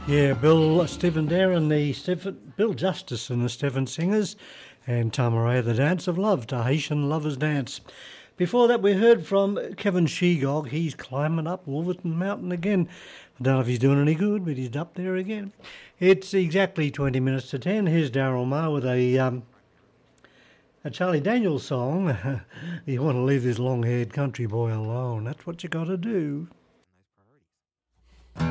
Yeah, Bill Stephen Darren, Bill Justice and the Stephen Singers, and Tamaray, the Dance of Love, Tahitian Lovers Dance. Before that, we heard from Kevin Sheegog. He's climbing up Wolverton Mountain again. I don't know if he's doing any good, but he's up there again. It's exactly 20 minutes to 10. Here's Daryl Marr with a Charlie Daniels song. You want to leave this long-haired country boy alone. That's what you got to do.